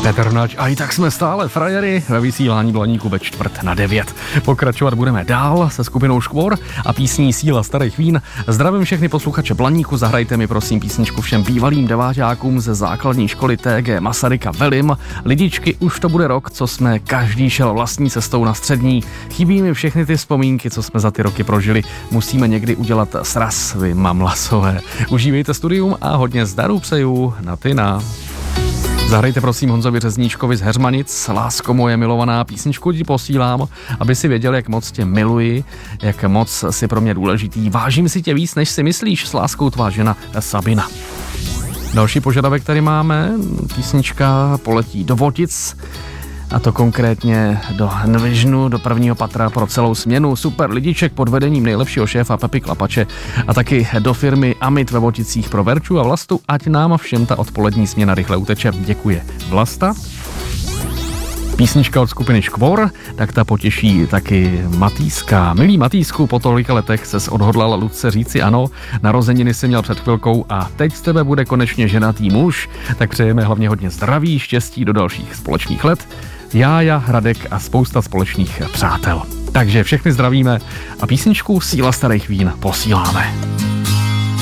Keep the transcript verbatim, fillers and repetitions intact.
Petr Nač, a i tak jsme stále frajery ve vysílání Blaníku ve čtvrt na devět. Pokračovat budeme dál se skupinou Škvor a písní Síla starých vín. Zdravím všechny posluchače Blaníku, zahrajte mi prosím písničku všem bývalým deváťákům ze základní školy T G Masaryka Velim. Lidičky, už to bude rok, co jsme každý šel vlastní cestou na střední. Chybí mi všechny ty vzpomínky, co jsme za ty roky prožili. Musíme někdy udělat sraz, vy mamlasové. Užívejte studium a hodně zdaru přeju na Tyna. Zahrajte prosím Honzovi Řezníčkovi z Heřmanic, Lásko moje milovaná, písničku ti posílám, aby si věděl, jak moc tě miluji, jak moc si pro mě důležitý. Vážím si tě víc, než si myslíš, s láskou tvá žena Sabina. Další požadavek tady máme, písnička poletí do Votic, a to konkrétně do Nvižnu, do prvního patra pro celou směnu. Super lidiček pod vedením nejlepšího šéfa Pepy Klapače a taky do firmy Amit ve Voticích pro Verču a Vlastu, ať nám všem ta odpolední směna rychle uteče. Děkuje Vlasta. Písnička od skupiny Škvor, tak ta potěší taky Matýska. Milý Matýsku, po tolika letech ses odhodlala Lucce říci ano, narozeniny si měl před chvilkou a teď z tebe bude konečně ženatý muž, tak přejeme hlavně hodně zdraví, štěstí do dalších společných let. Jája, Radek a spousta společných přátel. Takže všechny zdravíme a písničku Síla starých vín posíláme.